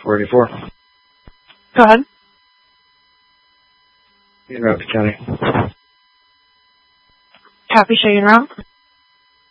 484. Go ahead. Interrupt, County. Copy, show you around.